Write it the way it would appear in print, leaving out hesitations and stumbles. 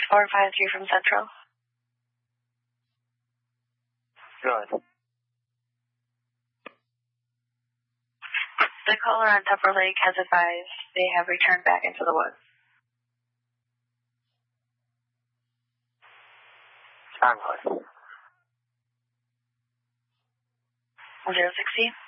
453 from Central. Good. The caller on Tupper Lake has advised they have returned back into the woods. Onward. 060.